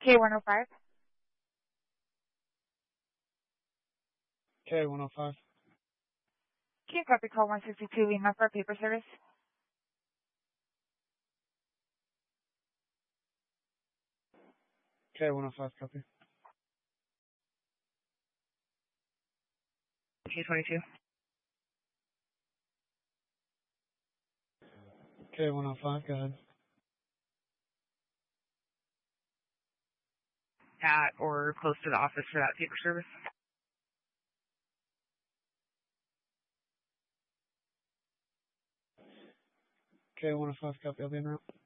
K105. K105. Can you copy call 162 Lima for paper service? K105 copy. K22. K105, go ahead. At or close to the office for that paper service? K105 copy, I'll be en route.